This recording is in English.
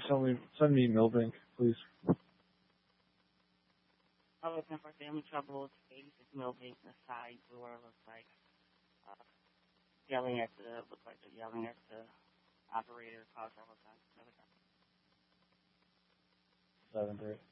Send me Milbank, please. I'm looking for family trouble. It's 86 Milbank. The side door looks like they're yelling at the operator. Call several times. 7-3.